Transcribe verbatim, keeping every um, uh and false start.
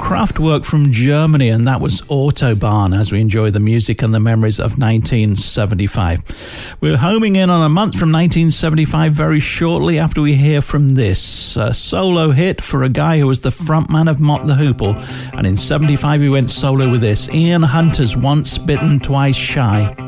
Kraftwerk from Germany, and that was Autobahn, as we enjoy the music and the memories of nineteen seventy-five. We're homing in on a month from nineteen seventy-five very shortly after we hear from this, a solo hit for a guy who was the frontman of Mott the Hoople, and in seventy-five he went solo with this, Ian Hunter's Once Bitten, Twice Shy.